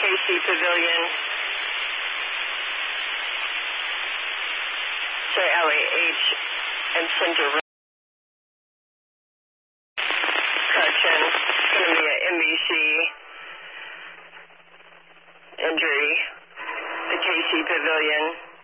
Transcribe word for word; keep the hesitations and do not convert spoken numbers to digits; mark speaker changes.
Speaker 1: C Pavilion. J L A H and Center Road. Correction. It's going to be an M B C injury. The K C Pavilion.